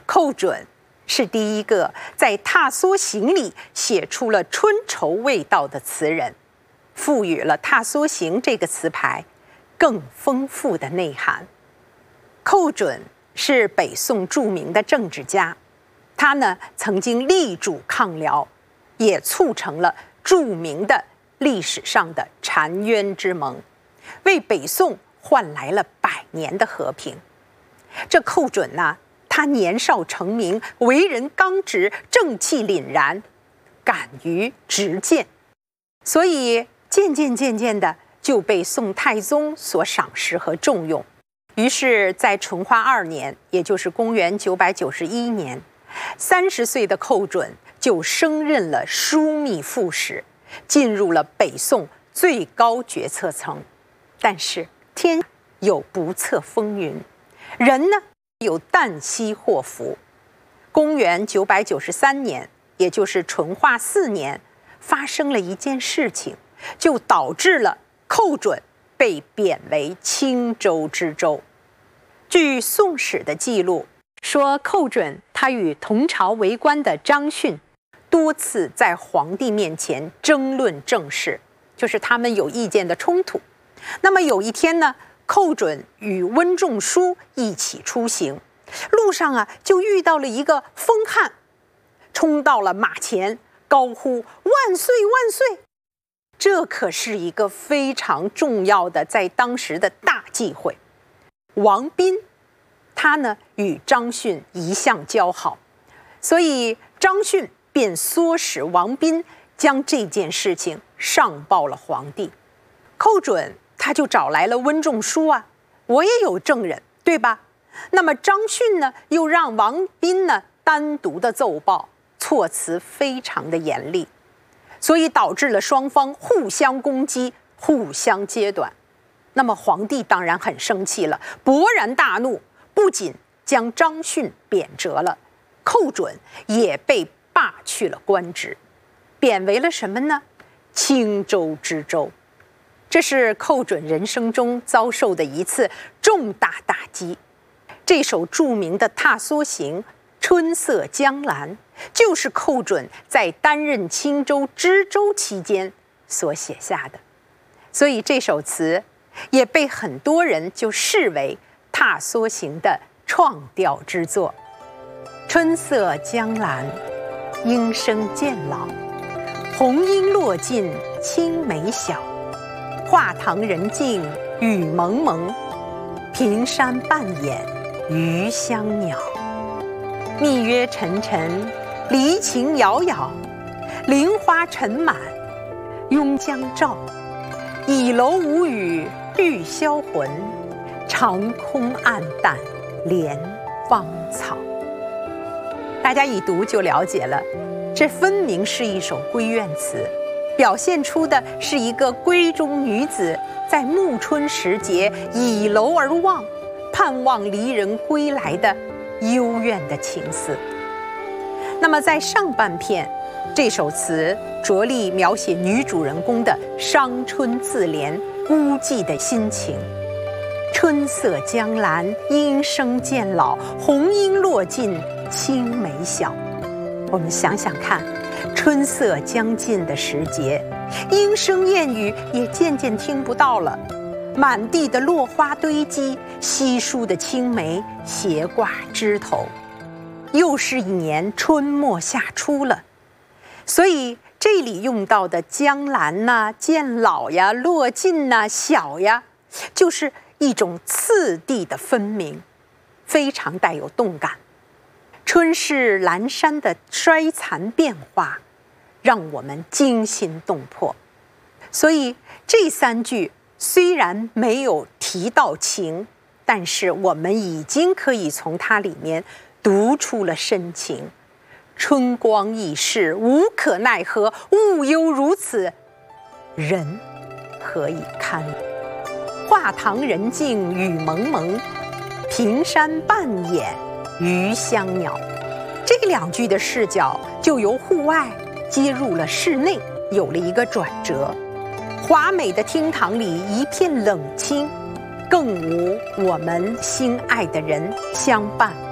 寇准是第一个在《踏梭行》里写出了春愁味道的词人，赋予了《踏梭行》这个词牌更丰富的内涵。寇准是北宋著名的政治家，他呢曾经力主抗辽，也促成了著名的历史上的澶渊之盟，为北宋换来了100年的和平。这寇准呢，他年少成名，为人刚直，正气凛然，敢于直谏，所以渐渐的就被宋太宗所赏识和重用。于是在淳化2年，也就是公元991年，30岁的寇准就升任了枢密副使，进入了北宋最高决策层。但是天有不测风云，人呢有旦夕祸福。公元993年，也就是淳化4年，发生了一件事情，就导致了寇准被贬为青州知州。据《宋史》的记录说，寇准他与同朝为官的张逊多次在皇帝面前争论政事，就是他们有意见的冲突。那么有一天呢，寇准与温仲舒一起出行，路上就遇到了一个疯汉，冲到了马前，高呼万岁万岁。这可是一个非常重要的在当时的大忌讳。王斌他呢与张逊一向交好，所以张逊便唆使王斌将这件事情上报了皇帝。寇准他就找来了温仲舒我也有证人，对吧？那么张逊呢又让王斌呢单独的奏报，措辞非常的严厉，所以导致了双方互相攻击，互相揭短。那么皇帝当然很生气了，勃然大怒，不仅将张逊贬谪了，寇准也被罢去了官职，贬为了什么呢？青州知州。这是寇准人生中遭受的一次重大打击。这首著名的《踏梭行》春色江南，就是寇准在担任青州知州期间所写下的，所以这首词也被很多人就视为《踏梭行》的创调之作。春色江南，莺声渐老，红缨落尽青梅小。画堂人静雨蒙蒙，平山半掩余香鸟。密约沉沉，离情杳杳，菱花尘满，拥江照。倚楼无语欲销魂，长空暗淡怜芳草。大家一读就了解了，这分明是一首闺怨词，表现出的是一个闺中女子在暮春时节倚楼而望，盼望离人归来的幽怨的情思。那么在上半片，这首词着力描写女主人公的伤春自怜、孤寂的心情。春色江南，莺声渐老，红缨落尽青梅小。我们想想看，春色将近的时节，莺声燕语也渐渐听不到了，满地的落花堆积，稀疏的青梅斜挂枝头，又是一年春末夏初了。所以这里用到的江南渐老落尽小就是一种次第的分明，非常带有动感。春市阑珊的衰残变化让我们惊心动魄。所以这3句虽然没有提到情，但是我们已经可以从它里面读出了深情。春光易逝，无可奈何，物忧如此，人何以堪？画堂人静雨蒙蒙，平山半掩余香鸟。这2句的视角就由户外接入了室内，有了一个转折。华美的厅堂里一片冷清，更无我们心爱的人相伴。